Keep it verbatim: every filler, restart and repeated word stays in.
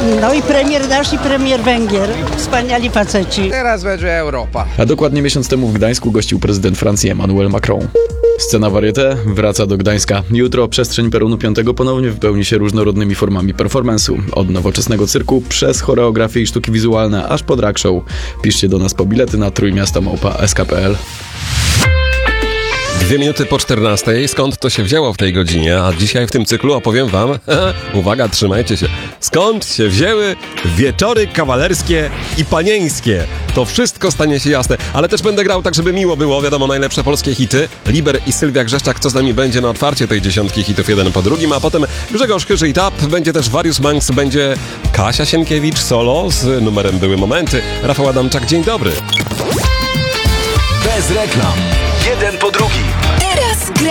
No i premier nasz i premier Węgier. Wspaniali faceci. Teraz będzie Europa. A dokładnie miesiąc temu w Gdańsku gościł prezydent Francji Emmanuel Macron. Scena Varieté wraca do Gdańska. Jutro przestrzeń peronu piątego ponownie wypełni się różnorodnymi formami performance'u. Od nowoczesnego cyrku, przez choreografię i sztuki wizualne, aż po drag show. Piszcie do nas po bilety na trójmiasta małpa s k kropka p l. Dwie minuty po czternastej. Skąd to się wzięło w tej godzinie? A dzisiaj w tym cyklu opowiem wam, uwaga, trzymajcie się, skąd się wzięły wieczory kawalerskie i panieńskie. To wszystko stanie się jasne, ale też będę grał tak, żeby miło było, wiadomo, najlepsze polskie hity. Liber i Sylwia Grzeszczak, co z nami będzie na otwarcie tej dziesiątki hitów jeden po drugim, a potem Grzegorz Chyży i Tap, będzie też Warius Manx, będzie Kasia Sienkiewicz solo z numerem Były Momenty. Rafał Adamczak, dzień dobry. Bez reklam.